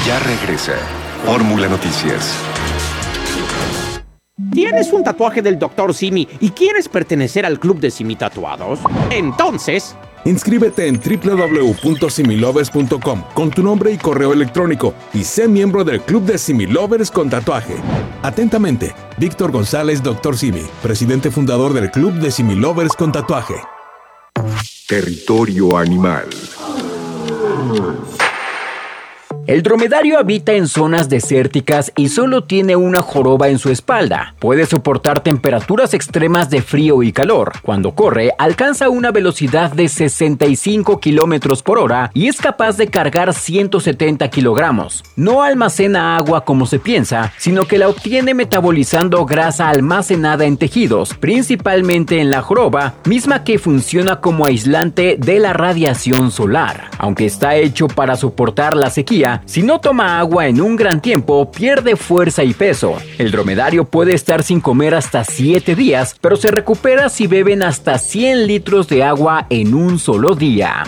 Ya regresa Fórmula Noticias. ¿Tienes un tatuaje del Dr. Simi y quieres pertenecer al club de Simi Tatuados? Entonces, inscríbete en www.similovers.com con tu nombre y correo electrónico y sé miembro del club de Similovers con tatuaje. Atentamente, Víctor González, Dr. Simi, presidente fundador del club de Similovers con tatuaje. Territorio animal. El dromedario habita en zonas desérticas y solo tiene una joroba en su espalda. Puede soportar temperaturas extremas de frío y calor. Cuando corre, alcanza una velocidad de 65 kilómetros por hora y es capaz de cargar 170 kilogramos. No almacena agua como se piensa, sino que la obtiene metabolizando grasa almacenada en tejidos, principalmente en la joroba, misma que funciona como aislante de la radiación solar. Aunque está hecho para soportar la sequía, si no toma agua en un gran tiempo, pierde fuerza y peso. El dromedario puede estar sin comer hasta 7 días, pero se recupera si beben hasta 100 litros de agua en un solo día.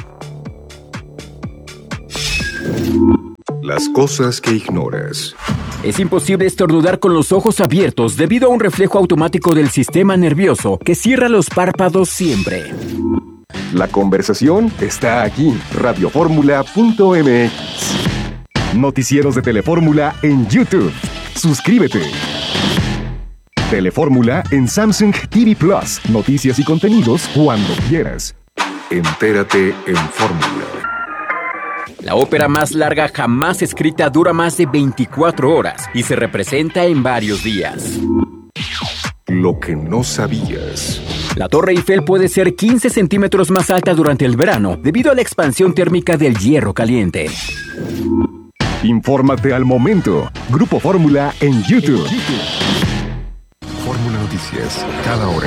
Las cosas que ignoras. Es imposible estornudar con los ojos abiertos debido a un reflejo automático del sistema nervioso que cierra los párpados siempre. La conversación está aquí. Radioformula.mx. Noticieros de Telefórmula en YouTube. Suscríbete. Telefórmula en Samsung TV Plus. Noticias y contenidos cuando quieras. Entérate en Fórmula. La ópera más larga jamás escrita dura más de 24 horas y se representa en varios días. Lo que no sabías. La Torre Eiffel puede ser 15 centímetros más alta durante el verano debido a la expansión térmica del hierro caliente. Infórmate al momento. Grupo Fórmula en YouTube. Fórmula Noticias, cada hora.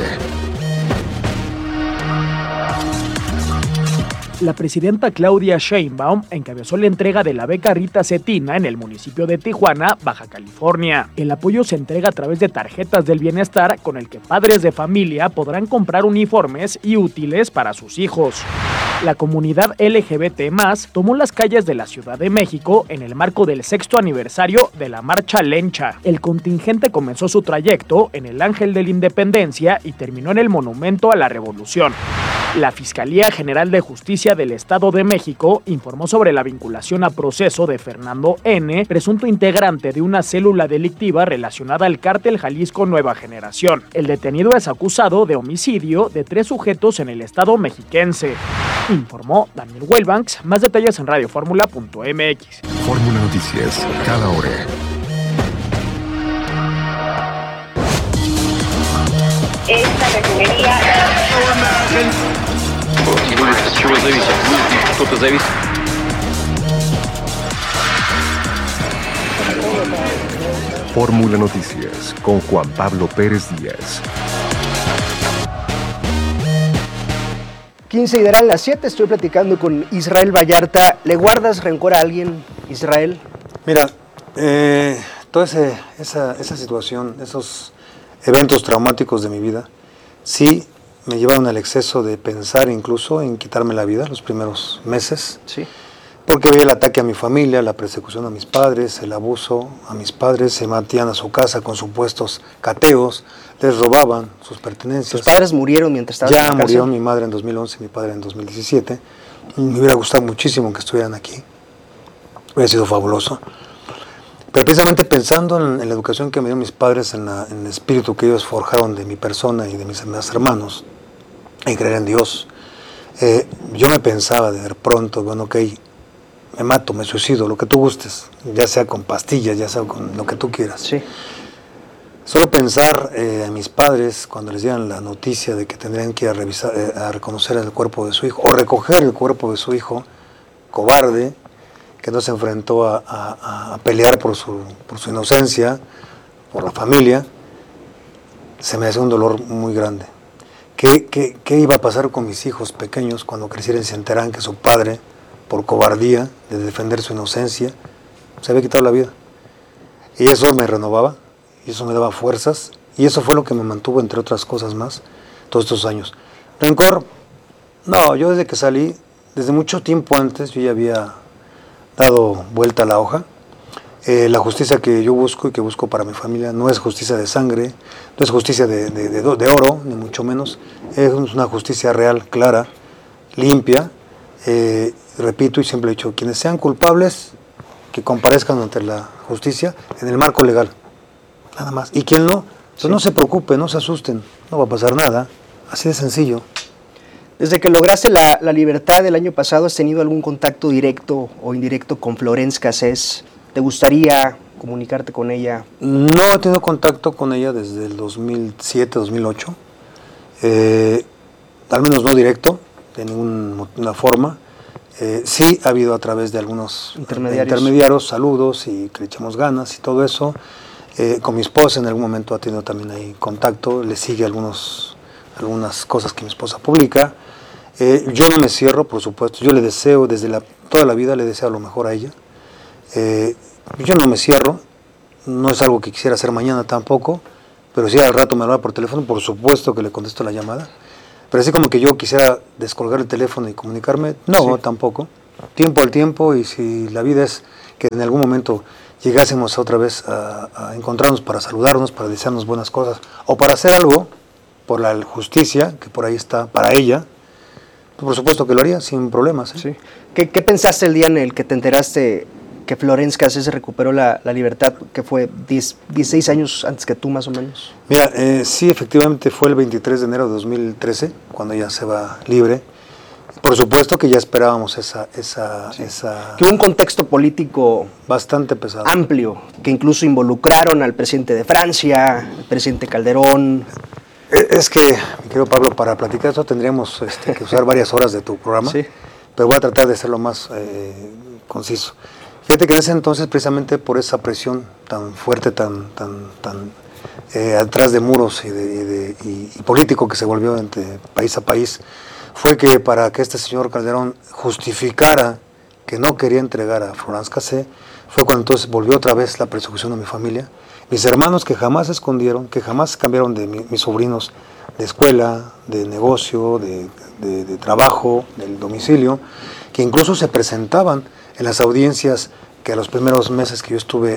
La presidenta Claudia Sheinbaum encabezó la entrega de la beca Rita Cetina en el municipio de Tijuana, Baja California. El apoyo se entrega a través de tarjetas del bienestar con el que padres de familia podrán comprar uniformes y útiles para sus hijos. La comunidad LGBT+ tomó las calles de la Ciudad de México en el marco del 6º aniversario de la Marcha Lencha. El contingente comenzó su trayecto en el Ángel de la Independencia y terminó en el Monumento a la Revolución. La Fiscalía General de Justicia del Estado de México informó sobre la vinculación a proceso de Fernando N., presunto integrante de una célula delictiva relacionada al cártel Jalisco Nueva Generación. El detenido es acusado de homicidio de 3 sujetos en el estado mexiquense. Informó Daniel Wellbanks. Más detalles en radioformula.mx. Fórmula Noticias, cada hora. Esta refinería... Fórmula Noticias con Juan Pablo Pérez Díaz. 15 y darán las 7, estoy platicando con Israel Vallarta. ¿Le guardas rencor a alguien, Israel? Mira, toda esa situación, esos eventos traumáticos de mi vida, sí me llevaron al exceso de pensar incluso en quitarme la vida los primeros meses. Sí. Porque veía el ataque a mi familia, la persecución a mis padres, el abuso a mis padres, se metían a su casa con supuestos cateos, les robaban sus pertenencias. ¿Tus padres murieron mientras estabas en la Ya cárcel? murió mi madre en 2011, mi padre en 2017. Me hubiera gustado muchísimo que estuvieran aquí. Hubiera sido fabuloso. Pero precisamente pensando en la educación que me dieron mis padres, en el espíritu que ellos forjaron de mi persona y de mis demás hermanos, en creer en Dios, yo me pensaba de pronto, bueno, ok, me mato, me suicido, lo que tú gustes, ya sea con pastillas, ya sea con lo que tú quieras. Sí. Solo pensar a mis padres cuando les dieran la noticia de que tendrían que ir a revisar, a reconocer el cuerpo de su hijo, o recoger el cuerpo de su hijo, cobarde, que no se enfrentó a pelear por su inocencia, por la familia, se me hace un dolor muy grande. ¿Qué iba a pasar con mis hijos pequeños cuando crecieran y se enteraran que su padre, por cobardía de defender su inocencia, se había quitado la vida? Y eso me renovaba, y eso me daba fuerzas, y eso fue lo que me mantuvo, entre otras cosas más, todos estos años. Rencor, no, yo desde que salí, desde mucho tiempo antes, yo ya había dado vuelta a la hoja. La justicia que yo busco y que busco para mi familia no es justicia de sangre, no es justicia de oro, ni mucho menos. Es una justicia real, clara, limpia. Repito y siempre he dicho, quienes sean culpables, que comparezcan ante la justicia en el marco legal. Nada más. Y quien no, pues no se preocupe, no se asusten, no va a pasar nada. Así de sencillo. Desde que lograste la libertad el año pasado, ¿has tenido algún contacto directo o indirecto con Florence Cassés? ¿Te gustaría comunicarte con ella? No he tenido contacto con ella desde el 2007, 2008. Al menos no directo, de ninguna forma. Sí ha habido a través de algunos intermediarios saludos y que le echamos ganas y todo eso. Con mi esposa en algún momento ha tenido también ahí contacto, le sigue algunas cosas que mi esposa publica. Yo no me cierro, por supuesto, yo le deseo toda la vida le deseo lo mejor a ella. Yo no me cierro, no es algo que quisiera hacer mañana tampoco, pero si al rato me habla por teléfono, por supuesto que le contesto la llamada. Pero así como que yo quisiera descolgar el teléfono y comunicarme, no, tampoco. Tiempo al tiempo, y si la vida es que en algún momento llegásemos otra vez a encontrarnos para saludarnos, para desearnos buenas cosas, o para hacer algo por la justicia, que por ahí está, para ella, pues por supuesto que lo haría, sin problemas. Sí. ¿Qué pensaste el día en el que te enteraste que Florence Cassés recuperó la libertad, que fue 16 años antes que tú, más o menos? Mira, sí, efectivamente fue el 23 de enero de 2013, cuando ella se va libre. Por supuesto que ya esperábamos esa Que hubo un contexto político bastante pesado, amplio, que incluso involucraron al presidente de Francia, al presidente Calderón. Es que, mi querido Pablo, para platicar esto tendríamos que usar varias horas de tu programa, sí, pero voy a tratar de ser lo más conciso. Fíjate que en ese entonces, precisamente por esa presión tan fuerte, tan atrás de muros y político que se volvió entre país a país, fue que para que este señor Calderón justificara que no quería entregar a Florence Cassés, fue cuando entonces volvió otra vez la persecución a mi familia. Mis hermanos, que jamás se escondieron, que jamás cambiaron de mis sobrinos de escuela, de negocio, de trabajo, del domicilio, que incluso se presentaban en las audiencias, que a los primeros meses que yo estuve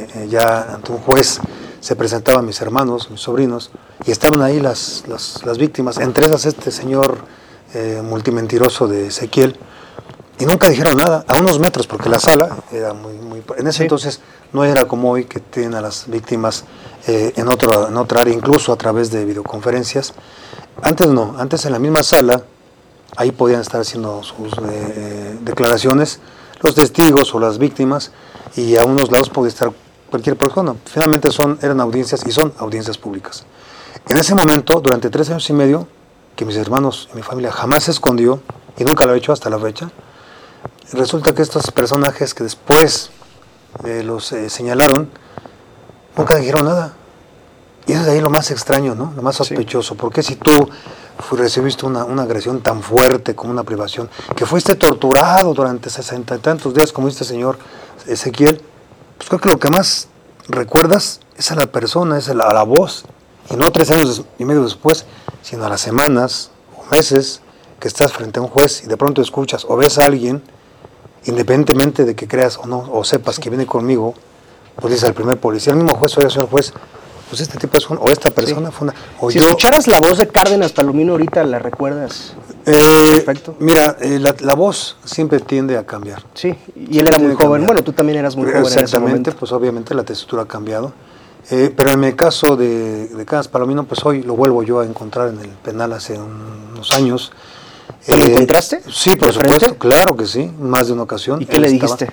ya ante un juez, se presentaban mis hermanos, mis sobrinos, y estaban ahí las víctimas, entre esas este señor multimentiroso de Ezequiel, y nunca dijeron nada, a unos metros, porque la sala era muy en ese entonces no era como hoy, que tienen a las víctimas en otra área, incluso a través de videoconferencias. Antes no, antes en la misma sala, ahí podían estar haciendo sus declaraciones los testigos o las víctimas, y a unos lados podía estar cualquier persona. Finalmente eran audiencias, y son audiencias públicas. En ese momento, durante 3 años y medio, que mis hermanos y mi familia jamás se escondió, y nunca lo ha hecho hasta la fecha, resulta que estos personajes que después los señalaron, nunca dijeron nada. Y eso es ahí lo más extraño, ¿no? Lo más sospechoso. Porque si tú recibiste una agresión tan fuerte como una privación, que fuiste torturado durante 60 y tantos días, como este señor Ezequiel, pues creo que lo que más recuerdas es a la persona, es a la voz, y no 3 años y medio después, sino a las semanas o meses que estás frente a un juez y de pronto escuchas o ves a alguien, independientemente de que creas o no, o sepas que viene conmigo, pues dices al primer policía, el mismo juez, oiga, señor juez, pues este tipo es o esta persona fue una... O si escucharas la voz de Cárdenas Palomino ahorita, ¿la recuerdas? Perfecto. Mira, la voz siempre tiende a cambiar. Sí, y él era muy joven. Bueno, tú también eras muy joven en ese momento. Exactamente, pues obviamente la textura ha cambiado. Pero en el caso de Cárdenas Palomino, pues hoy lo vuelvo yo a encontrar en el penal hace unos años. ¿Lo encontraste? Sí, por supuesto, claro que sí, más de una ocasión. ¿Y qué le dijiste?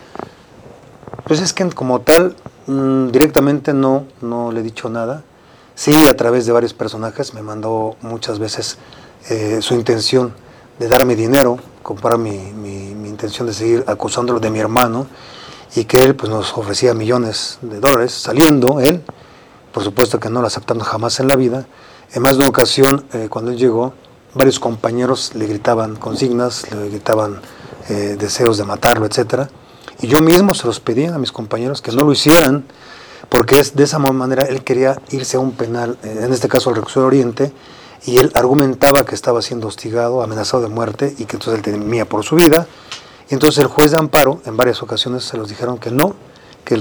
Pues es que como tal, directamente no le he dicho nada. Sí, a través de varios personajes me mandó muchas veces su intención de darme dinero, comprar mi intención de seguir acusándolo de mi hermano, y que él pues nos ofrecía millones de dólares, saliendo él, por supuesto que no lo aceptando jamás en la vida. En más de una ocasión, cuando él llegó, varios compañeros le gritaban consignas, le gritaban deseos de matarlo, etcétera. Y yo mismo se los pedía a mis compañeros que no lo hicieran, porque de esa manera él quería irse a un penal, en este caso al Reclusorio Oriente, y él argumentaba que estaba siendo hostigado, amenazado de muerte, y que entonces él temía por su vida. Y entonces el juez de amparo, en varias ocasiones se los dijeron que que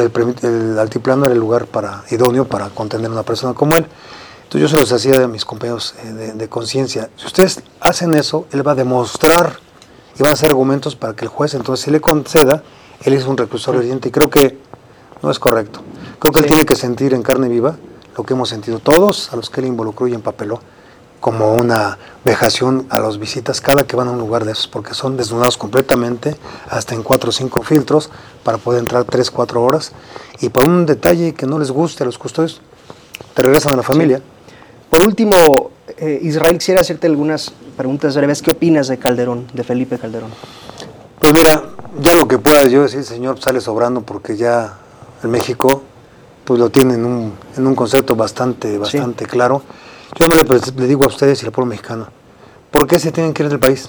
el altiplano era el lugar idóneo para contener a una persona como él. Entonces yo se los hacía a mis compañeros de conciencia. Si ustedes hacen eso, él va a demostrar y van a hacer argumentos para que el juez, entonces, si le conceda, él es un reclusorio hiriente, y creo que no es correcto. Creo que él tiene que sentir en carne viva lo que hemos sentido todos, a los que él involucró y empapeló, como una vejación a las visitas cada que van a un lugar de esos, porque son desnudados completamente, hasta en 4 o 5 filtros, para poder entrar 3 o 4 horas, y por un detalle que no les guste a los custodios, te regresan a la familia. Sí. Por último, Israel, quisiera hacerte algunas preguntas breves. ¿Qué opinas de Calderón, de Felipe Calderón? Pues mira, ya lo que pueda yo decir, señor, sale sobrando, porque ya en México pues lo tiene en un concepto bastante claro. Yo no le digo a ustedes y al pueblo mexicano, ¿por qué se tienen que ir del país?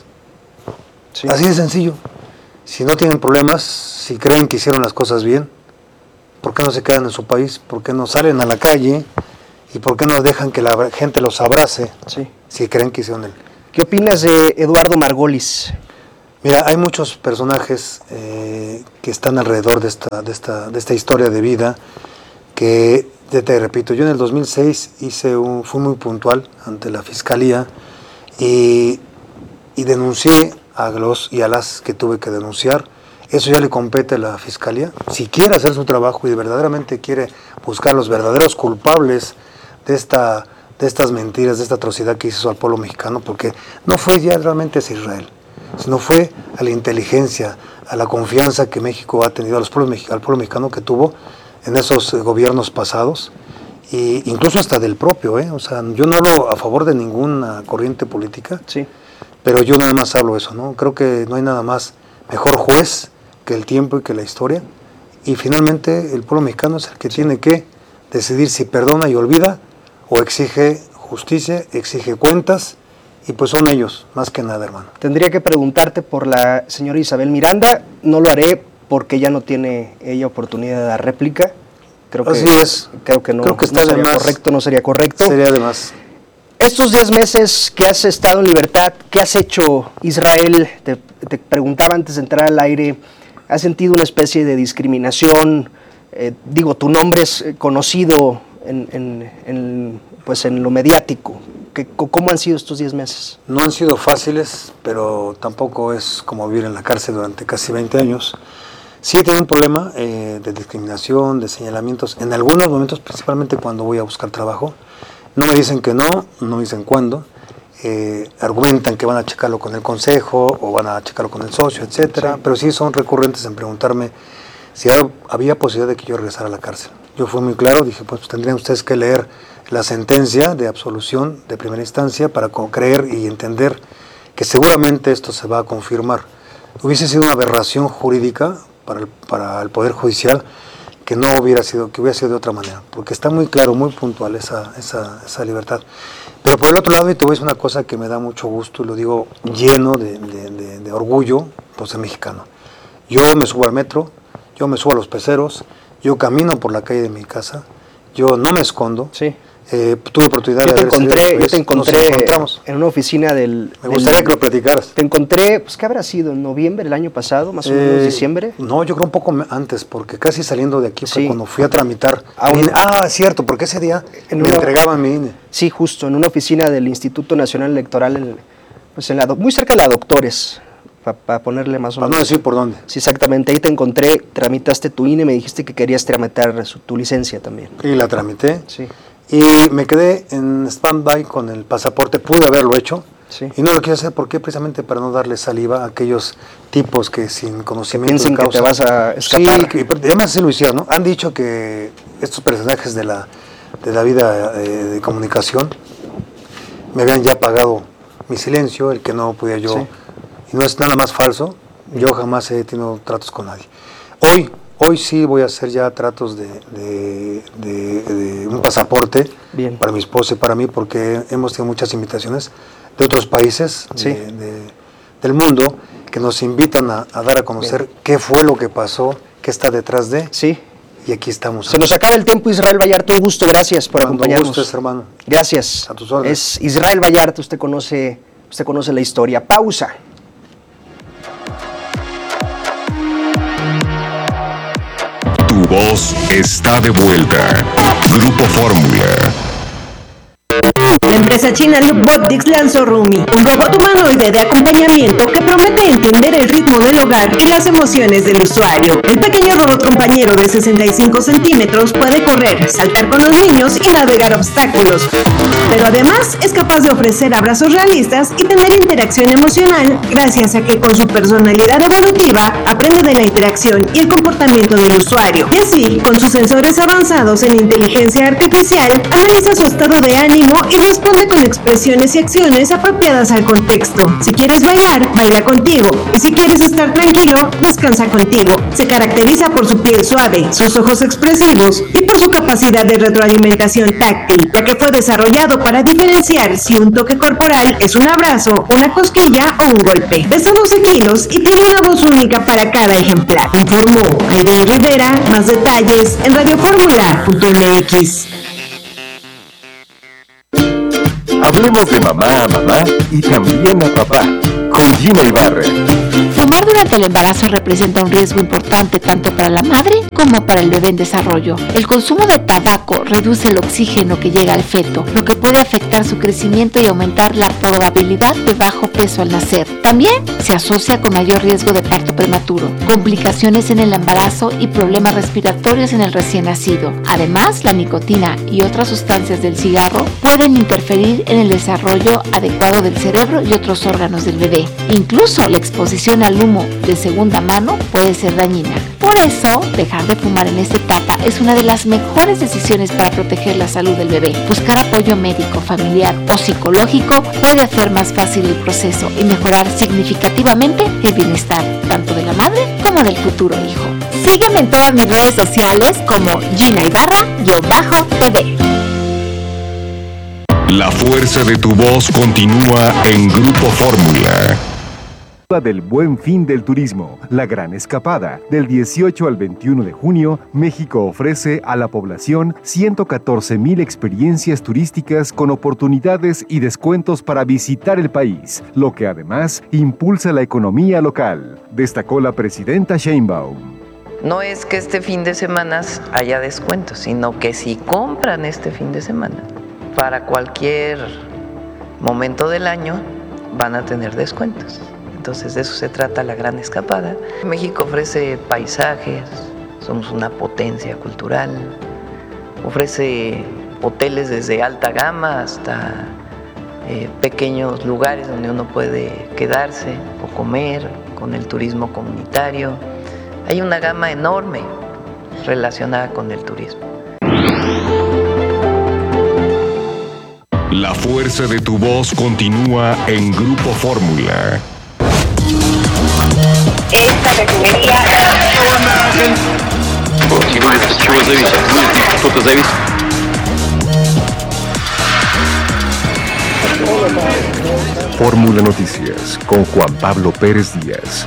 Sí. Así de sencillo. Si no tienen problemas, si creen que hicieron las cosas bien, ¿por qué no se quedan en su país? ¿Por qué no salen a la calle? ¿Y por qué no dejan que la gente los abrace? Sí. Si creen que hicieron ¿Qué opinas de Eduardo Margolis? Mira, hay muchos personajes que están alrededor de esta historia de vida, que, ya te repito, yo en el 2006 fui muy puntual ante la Fiscalía y denuncié a los y a las que tuve que denunciar. Eso ya le compete a la Fiscalía. Si quiere hacer su trabajo y verdaderamente quiere buscar los verdaderos culpables de estas mentiras, de esta atrocidad que hizo al pueblo mexicano, porque no fue ya realmente a Israel, sino fue a la inteligencia, a la confianza que México ha tenido, al pueblo mexicano que tuvo en esos gobiernos pasados, e incluso hasta del propio, o sea, yo no hablo a favor de ninguna corriente política, sí, pero yo nada más hablo eso, ¿no? Creo que no hay nada más mejor juez que el tiempo y que la historia, y finalmente el pueblo mexicano es el que tiene que decidir si perdona y olvida, o exige justicia, exige cuentas, y pues son ellos, más que nada, hermano. Tendría que preguntarte por la señora Isabel Miranda, no lo haré porque ya no tiene ella oportunidad de dar réplica. Creo Así que, es. Creo que no, está no sería correcto, no sería correcto. Sería de más. Estos 10 meses que has estado en libertad, ¿qué has hecho, Israel? Te preguntaba antes de entrar al aire, ¿has sentido una especie de discriminación? Tu nombre es conocido en lo mediático. ¿Cómo han sido estos 10 meses? No han sido fáciles, pero tampoco es como vivir en la cárcel durante casi 20 años. Sí he tenido un problema de discriminación, de señalamientos, en algunos momentos, principalmente cuando voy a buscar trabajo. No me dicen que no me dicen cuándo. Argumentan que van a checarlo con el consejo o van a checarlo con el socio, etcétera. Sí. Pero sí son recurrentes en preguntarme si había posibilidad de que yo regresara a la cárcel. Yo fui muy claro, dije, pues tendrían ustedes que leer la sentencia de absolución de primera instancia para creer y entender que seguramente esto se va a confirmar. Hubiese sido una aberración jurídica para el Poder Judicial que hubiera sido de otra manera, porque está muy claro, muy puntual esa libertad. Pero por el otro lado, y te voy a decir una cosa que me da mucho gusto, y lo digo lleno de orgullo, por ser mexicano. Yo me subo al metro, yo me subo a los peceros, yo camino por la calle de mi casa, yo no me escondo. Sí. Tuve oportunidad yo te encontré en una oficina Me gustaría que lo platicaras. Te encontré, pues ¿qué habrá sido? ¿En noviembre del año pasado? ¿Más o menos diciembre? No, yo creo un poco antes, porque casi saliendo de aquí fue cuando fui a tramitar. Cierto, porque ese día me entregaban mi INE. Sí, justo, en una oficina del Instituto Nacional Electoral, muy cerca de la Doctores, para ponerle más o menos. Para no decir por dónde. Sí, exactamente, ahí te encontré, tramitaste tu INE, me dijiste que querías tramitar tu licencia también. Y la tramité. Sí. Y me quedé en stand-by con el pasaporte, pude haberlo hecho, sí, y no lo quise hacer, ¿por qué? Precisamente para no darle saliva a aquellos tipos que sin conocimiento piensen que te vas a escapar. Sí, además sí lo hicieron, ¿no? Han dicho que estos personajes de la vida de comunicación me habían ya pagado mi silencio, el que no podía yo, sí, y no es nada más falso, yo jamás he tenido tratos con nadie. Hoy sí voy a hacer ya tratos de un pasaporte. Bien, para mi esposa y para mí, porque hemos tenido muchas invitaciones de otros países, sí, del mundo, que nos invitan a dar a conocer, bien, qué fue lo que pasó, qué está detrás de. Sí. Y aquí estamos. Se nos acaba el tiempo, Israel Vallarta, un gusto, gracias por acompañarnos. Cuando gustes, hermano. Gracias. A tus órdenes. Es Israel Vallarta, usted conoce la historia. Pausa. Tu voz está de vuelta. Grupo Fórmula. La empresa china Loopbotics lanzó Rumi, un robot humanoide de acompañamiento que promete entender el ritmo del hogar y las emociones del usuario. El pequeño robot compañero de 65 centímetros puede correr, saltar con los niños y navegar obstáculos, pero además es capaz de ofrecer abrazos realistas y tener interacción emocional gracias a que con su personalidad evolutiva aprende de la interacción y el comportamiento del usuario. Y así, con sus sensores avanzados en inteligencia artificial, analiza su estado de ánimo y responde con expresiones y acciones apropiadas al contexto. Si quieres bailar, baila contigo. Y si quieres estar tranquilo, descansa contigo. Se caracteriza por su piel suave, sus ojos expresivos y por su capacidad de retroalimentación táctil, ya que fue desarrollado para diferenciar si un toque corporal es un abrazo, una cosquilla o un golpe. Pesa 12 kilos y tiene una voz única para cada ejemplar. Informó Aiden Rivera. Más detalles en radioformula.mx. Hablemos de mamá a mamá y también a papá, con Gina Ibarra. Fumar durante el embarazo representa un riesgo importante tanto para la madre como para el bebé en desarrollo. El consumo de tabaco reduce el oxígeno que llega al feto, lo que puede afectar su crecimiento y aumentar la probabilidad de bajo peso al nacer. También se asocia con mayor riesgo de parto prematuro, complicaciones en el embarazo y problemas respiratorios en el recién nacido. Además, la nicotina y otras sustancias del cigarro pueden interferir en el desarrollo adecuado del cerebro y otros órganos del bebé. Incluso la exposición al humo de segunda mano puede ser dañina. Por eso, dejar de fumar en esta etapa es una de las mejores decisiones para proteger la salud del bebé. Buscar apoyo médico, familiar o psicológico puede hacer más fácil el proceso y mejorar significativamente el bienestar tanto de la madre como del futuro hijo. Sígueme en todas mis redes sociales como Gina Ibarra-TV. La fuerza de tu voz continúa en Grupo Fórmula. Del Buen Fin del Turismo, la gran escapada. Del 18 al 21 de junio, México ofrece a la población 114,000 experiencias turísticas con oportunidades y descuentos para visitar el país, lo que además impulsa la economía local, destacó la presidenta Sheinbaum. No es que este fin de semana haya descuentos, sino que si compran este fin de semana, para cualquier momento del año van a tener descuentos. Entonces de eso se trata la gran escapada. México ofrece paisajes, somos una potencia cultural, ofrece hoteles desde alta gama hasta pequeños lugares donde uno puede quedarse o comer, con el turismo comunitario. Hay una gama enorme relacionada con el turismo. La fuerza de tu voz continúa en Grupo Fórmula. Esta refinería Fórmula Noticias con Juan Pablo Pérez Díaz.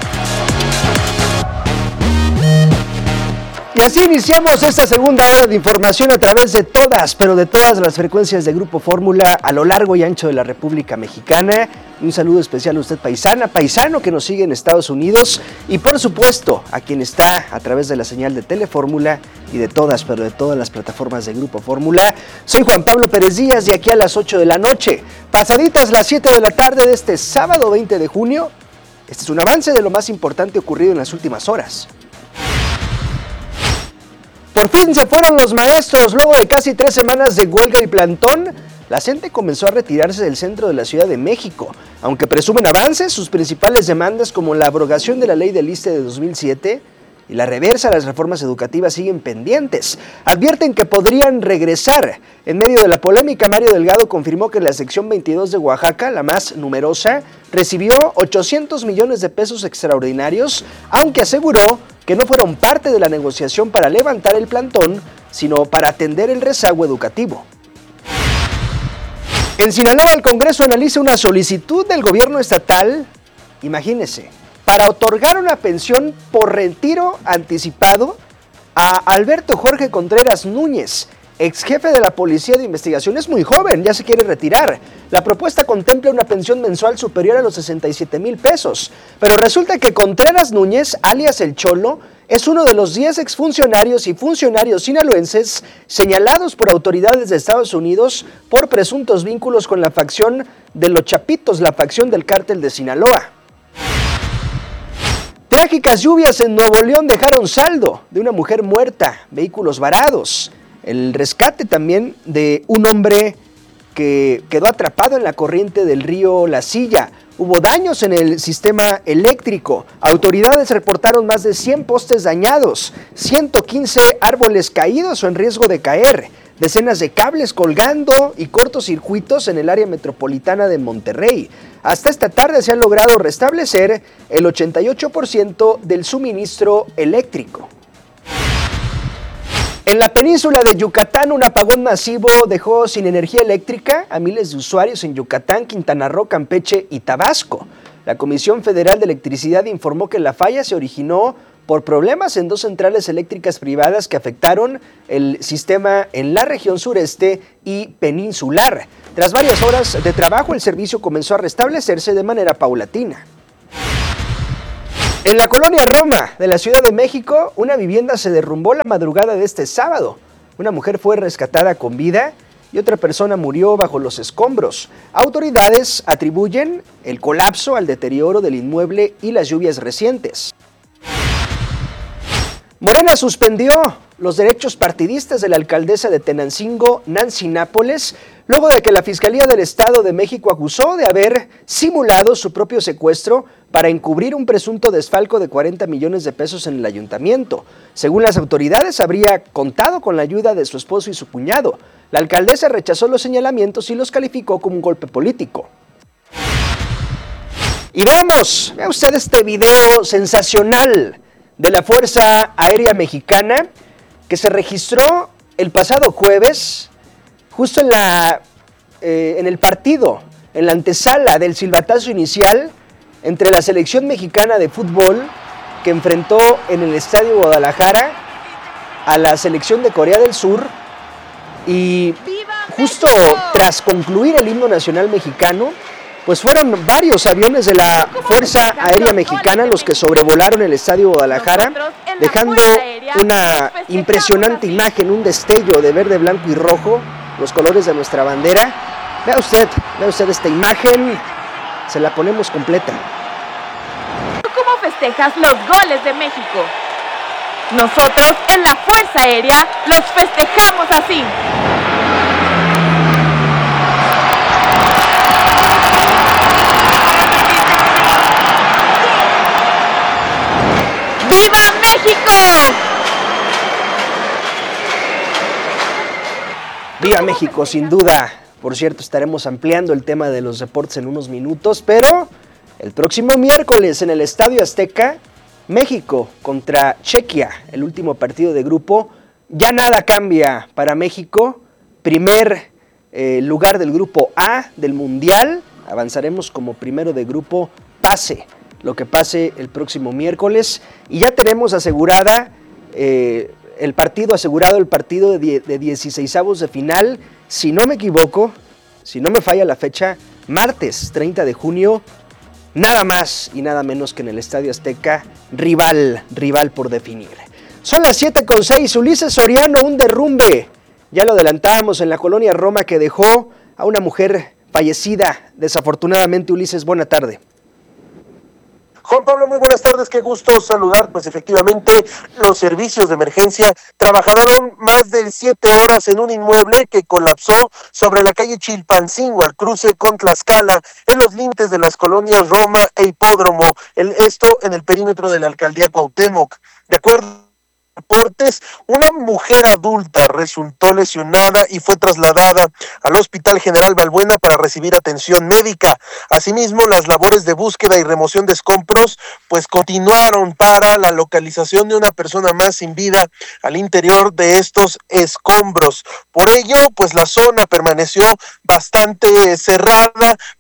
Y así iniciamos esta segunda hora de información a través de todas, pero de todas las frecuencias de Grupo Fórmula a lo largo y ancho de la República Mexicana. Un saludo especial a usted, paisano que nos sigue en Estados Unidos y por supuesto a quien está a través de la señal de Telefórmula y de todas, pero de todas las plataformas de Grupo Fórmula. Soy Juan Pablo Pérez Díaz de aquí a las 8 de la noche, pasaditas las 7 de la tarde de este sábado 20 de junio. Este es un avance de lo más importante ocurrido en las últimas horas. Por fin se fueron los maestros. Luego de casi 3 semanas de huelga y plantón, la gente comenzó a retirarse del centro de la Ciudad de México. Aunque presumen avances, sus principales demandas como la abrogación de la ley del ISSSTE de 2007 y la reversa a las reformas educativas siguen pendientes. Advierten que podrían regresar. En medio de la polémica, Mario Delgado confirmó que la sección 22 de Oaxaca, la más numerosa, recibió 800 millones de pesos extraordinarios, aunque aseguró que no fueron parte de la negociación para levantar el plantón, sino para atender el rezago educativo. En Sinaloa, el Congreso analiza una solicitud del gobierno estatal, imagínense, para otorgar una pensión por retiro anticipado a Alberto Jorge Contreras Núñez, ex jefe de la Policía de Investigación. Es muy joven, ya se quiere retirar. La propuesta contempla una pensión mensual superior a los 67,000 pesos. Pero resulta que Contreras Núñez, alias El Cholo, Es uno de los 10 exfuncionarios y funcionarios sinaloenses señalados por autoridades de Estados Unidos por presuntos vínculos con la facción de los Chapitos, la facción del cártel de Sinaloa. Trágicas lluvias en Nuevo León dejaron saldo de una mujer muerta, vehículos varados. El rescate también de un hombre que quedó atrapado en la corriente del río La Silla. Hubo daños en el sistema eléctrico. Autoridades reportaron más de 100 postes dañados, 115 árboles caídos o en riesgo de caer, decenas de cables colgando y cortocircuitos en el área metropolitana de Monterrey. Hasta esta tarde se ha logrado restablecer el 88% del suministro eléctrico. En la península de Yucatán, un apagón masivo dejó sin energía eléctrica a miles de usuarios en Yucatán, Quintana Roo, Campeche y Tabasco. La Comisión Federal de Electricidad informó que la falla se originó por problemas en 2 centrales eléctricas privadas que afectaron el sistema en la región sureste y peninsular. Tras varias horas de trabajo, el servicio comenzó a restablecerse de manera paulatina. En la colonia Roma de la Ciudad de México, una vivienda se derrumbó la madrugada de este sábado. Una mujer fue rescatada con vida y otra persona murió bajo los escombros. Autoridades atribuyen el colapso al deterioro del inmueble y las lluvias recientes. Morena suspendió los derechos partidistas de la alcaldesa de Tenancingo, Nancy Nápoles, luego de que la Fiscalía del Estado de México acusó de haber simulado su propio secuestro para encubrir un presunto desfalco de 40 millones de pesos en el ayuntamiento. Según las autoridades, habría contado con la ayuda de su esposo y su cuñado. La alcaldesa rechazó los señalamientos y los calificó como un golpe político. Y vamos, vea usted este video sensacional de la Fuerza Aérea Mexicana que se registró el pasado jueves, justo en el partido, en la antesala del silbatazo inicial entre la selección mexicana de fútbol que enfrentó en el Estadio Guadalajara a la selección de Corea del Sur, y justo tras concluir el himno nacional mexicano, pues fueron varios aviones de la Fuerza Aérea Mexicana los que sobrevolaron el Estadio Guadalajara, dejando una impresionante imagen, un destello de verde, blanco y rojo, los colores de nuestra bandera. Vea usted esta imagen, se la ponemos completa. ¿Cómo festejas los goles de México? Nosotros en la Fuerza Aérea los festejamos así. ¡Viva México! ¡Viva México! Sin duda. Por cierto, estaremos ampliando el tema de los deportes en unos minutos, pero el próximo miércoles en el Estadio Azteca, México contra Chequia, el último partido de grupo. Ya nada cambia para México. Primer lugar del grupo A del Mundial. Avanzaremos como primero de grupo, pase lo que pase el próximo miércoles. Y ya tenemos asegurada el partido de 16avos de final. Si no me equivoco, si no me falla la fecha, martes 30 de junio, nada más y nada menos que en el Estadio Azteca, rival por definir. Son las 7:06, Ulises Soriano, un derrumbe. Ya lo adelantábamos en la colonia Roma que dejó a una mujer fallecida. Desafortunadamente, Ulises, buena tarde. Juan Pablo, muy buenas tardes, qué gusto saludar. Pues efectivamente, los servicios de emergencia trabajaron más de 7 horas en un inmueble que colapsó sobre la calle Chilpancingo, al cruce con Tlaxcala, en los límites de las colonias Roma e Hipódromo, esto en el perímetro de la alcaldía Cuauhtémoc. De acuerdo reportes, una mujer adulta resultó lesionada y fue trasladada al Hospital General Balbuena para recibir atención médica. Asimismo, las labores de búsqueda y remoción de escombros pues continuaron para la localización de una persona más sin vida al interior de estos escombros. Por ello, pues la zona permaneció bastante cerrada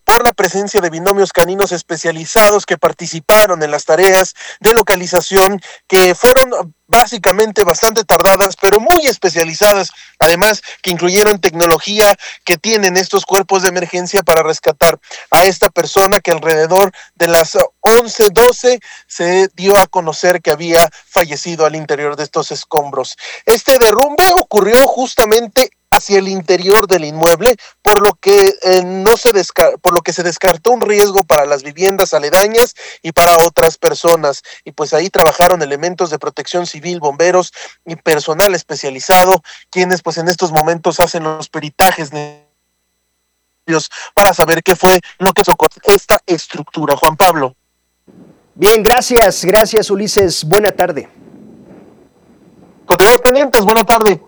por la presencia de binomios caninos especializados que participaron en las tareas de localización, que fueron básicamente bastante tardadas, pero muy especializadas, además que incluyeron tecnología que tienen estos cuerpos de emergencia para rescatar a esta persona que alrededor de las 11:12 se dio a conocer que había fallecido al interior de estos escombros. Este derrumbe ocurrió justamente hacia el interior del inmueble, por lo que se descartó un riesgo para las viviendas aledañas y para otras personas. Y pues ahí trabajaron elementos de protección civil, bomberos y personal especializado, quienes pues en estos momentos hacen los peritajes necesarios para saber qué fue lo que tocó esta estructura. Juan Pablo. Bien, gracias Ulises, buena tarde. Continuamos pendientes, buena tarde.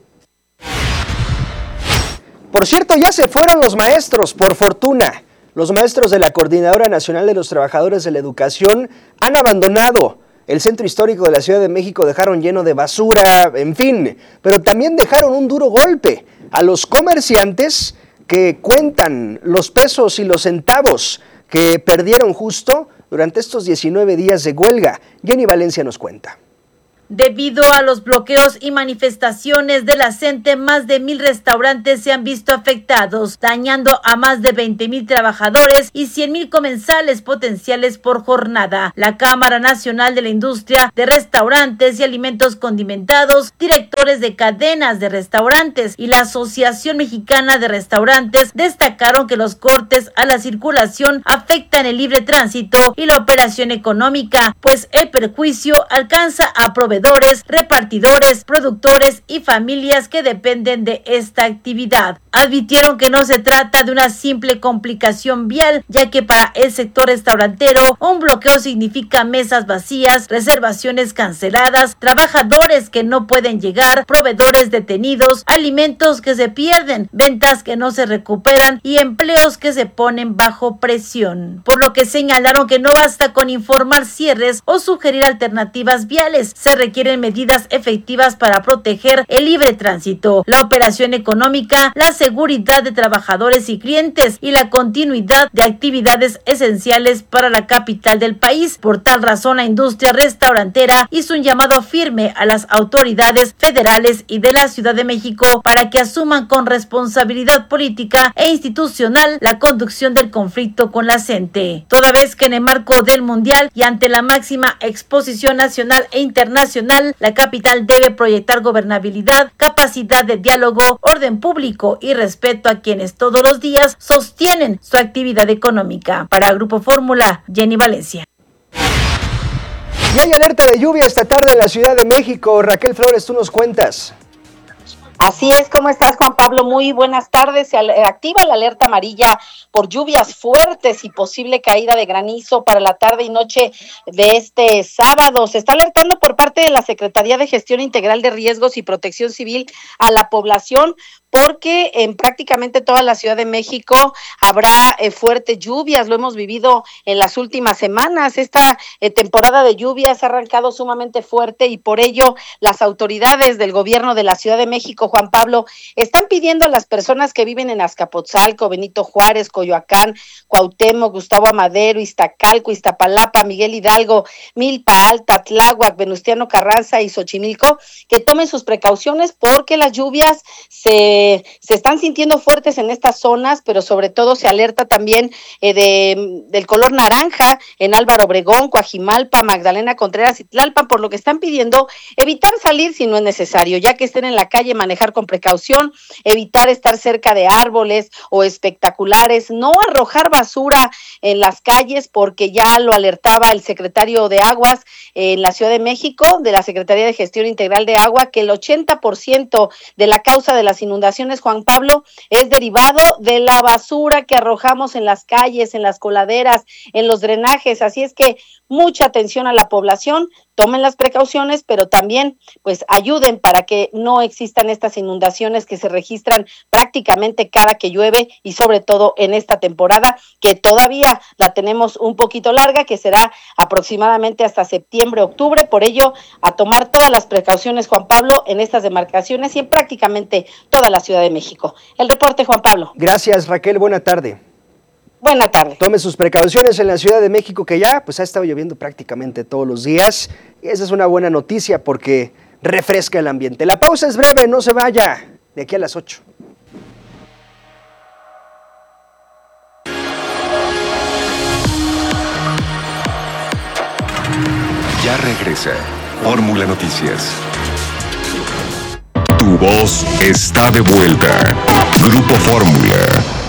Por cierto, ya se fueron los maestros, por fortuna. Los maestros de la Coordinadora Nacional de los Trabajadores de la Educación han abandonado el centro histórico de la Ciudad de México, dejaron lleno de basura, en fin, pero también dejaron un duro golpe a los comerciantes que cuentan los pesos y los centavos que perdieron justo durante estos 19 días de huelga. Jenny Valencia nos cuenta. Debido a los bloqueos y manifestaciones de la CENTE, más de 1,000 restaurantes se han visto afectados, dañando a más de 20,000 trabajadores y 100,000 comensales potenciales por jornada. La Cámara Nacional de la Industria de Restaurantes y Alimentos Condimentados, directores de cadenas de restaurantes y la Asociación Mexicana de Restaurantes destacaron que los cortes a la circulación afectan el libre tránsito y la operación económica, pues el perjuicio alcanza a proveedores, repartidores, productores y familias que dependen de esta actividad. Advirtieron que no se trata de una simple complicación vial, ya que para el sector restaurantero un bloqueo significa mesas vacías, reservaciones canceladas, trabajadores que no pueden llegar, proveedores detenidos, alimentos que se pierden, ventas que no se recuperan y empleos que se ponen bajo presión. Por lo que señalaron que no basta con informar cierres o sugerir alternativas viales, se requieren medidas efectivas para proteger el libre tránsito, la operación económica, la seguridad de trabajadores y clientes y la continuidad de actividades esenciales para la capital del país. Por tal razón, la industria restaurantera hizo un llamado firme a las autoridades federales y de la Ciudad de México para que asuman con responsabilidad política e institucional la conducción del conflicto con la CENTE, toda vez que en el marco del Mundial y ante la máxima exposición nacional e internacional, la capital debe proyectar gobernabilidad, capacidad de diálogo, orden público y respeto a quienes todos los días sostienen su actividad económica. Para Grupo Fórmula, Jenny Valencia. Y hay alerta de lluvia esta tarde en la Ciudad de México. Raquel Flores, tú nos cuentas. Así es, ¿cómo estás, Juan Pablo? Muy buenas tardes. Se activa la alerta amarilla por lluvias fuertes y posible caída de granizo para la tarde y noche de este sábado. Se está alertando por parte de la Secretaría de Gestión Integral de Riesgos y Protección Civil a la población, porque en prácticamente toda la Ciudad de México habrá fuertes lluvias. Lo hemos vivido en las últimas semanas. Esta temporada de lluvias ha arrancado sumamente fuerte y por ello las autoridades del gobierno de la Ciudad de México, Juan Pablo, están pidiendo a las personas que viven en Azcapotzalco, Benito Juárez, Coyoacán, Cuauhtémoc, Gustavo Amadero, Iztacalco, Iztapalapa, Miguel Hidalgo, Milpa Alta, Tláhuac, Venustiano Carranza y Xochimilco, que tomen sus precauciones porque las lluvias se están sintiendo fuertes en estas zonas, pero sobre todo se alerta también del color naranja en Álvaro Obregón, Coajimalpa, Magdalena Contreras y Tlalpan, por lo que están pidiendo evitar salir si no es necesario, ya que estén en la calle, manejar con precaución, evitar estar cerca de árboles o espectaculares, no arrojar basura en las calles, porque ya lo alertaba el secretario de Aguas en la Ciudad de México, de la Secretaría de Gestión Integral de Agua, que el 80% de la causa de las inundaciones, Juan Pablo, es derivado de la basura que arrojamos en las calles, en las coladeras, en los drenajes. Así es que mucha atención a la población, tomen las precauciones, pero también pues ayuden para que no existan estas inundaciones que se registran prácticamente cada que llueve y sobre todo en esta temporada que todavía la tenemos un poquito larga, que será aproximadamente hasta septiembre, octubre. Por ello, a tomar todas las precauciones, Juan Pablo, en estas demarcaciones y en prácticamente toda la Ciudad de México. El reporte, Juan Pablo. Gracias, Raquel. Buena tarde. Buena tarde. Tome sus precauciones en la Ciudad de México, que ya pues ha estado lloviendo prácticamente todos los días. Y esa es una buena noticia porque refresca el ambiente. La pausa es breve, no se vaya. De aquí a las 8. Ya regresa Fórmula Noticias. Tu voz está de vuelta. Grupo Fórmula.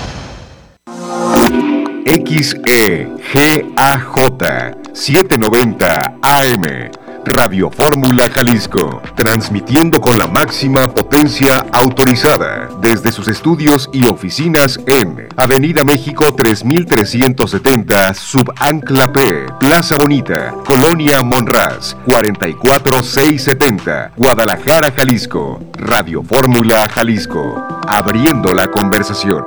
XEGAJ 790 AM. Radio Fórmula Jalisco, transmitiendo con la máxima potencia autorizada desde sus estudios y oficinas en Avenida México 3370, Subancla P, Plaza Bonita, Colonia Monraz, 44670, Guadalajara, Jalisco. Radio Fórmula Jalisco, abriendo la conversación.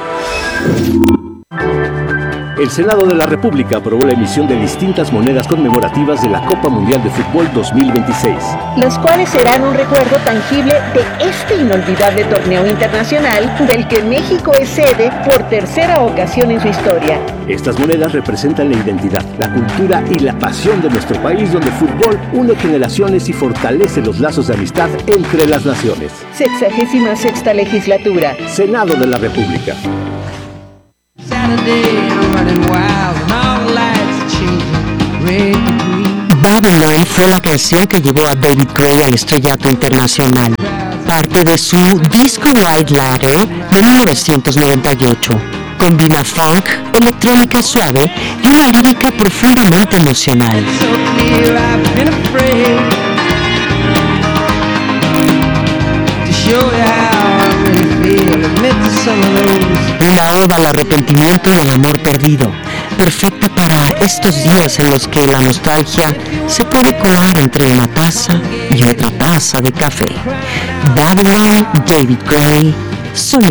El Senado de la República aprobó la emisión de distintas monedas conmemorativas de la Copa Mundial de Fútbol 2026. Las cuales serán un recuerdo tangible de este inolvidable torneo internacional del que México es sede por tercera ocasión en su historia. Estas monedas representan la identidad, la cultura y la pasión de nuestro país, donde el fútbol une generaciones y fortalece los lazos de amistad entre las naciones. 66ª legislatura. Senado de la República. Babylon fue la canción que llevó a David Gray al estrellato internacional, parte de su disco White Ladder de 1998. Combina funk, electrónica suave y una lírica profundamente emocional. Una oda al arrepentimiento y al amor perdido, perfecta para estos días en los que la nostalgia se puede colar entre una taza y otra taza de café. Babylon, David Gray, sonido.